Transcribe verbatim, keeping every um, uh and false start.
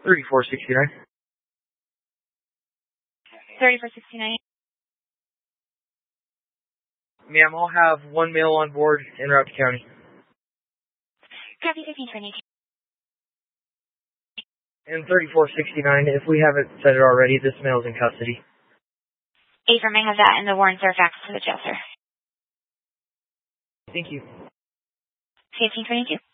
thirty-four sixty-nine. thirty-four sixty-nine. Ma'am, I'll have one male on board in route to county. Copy fifteen twenty. And thirty-four sixty-nine, if we haven't said it already, this male is in custody. Affirm, I have that, and the warrants are faxed to the jail, sir. Thank you. fifteen twenty-two.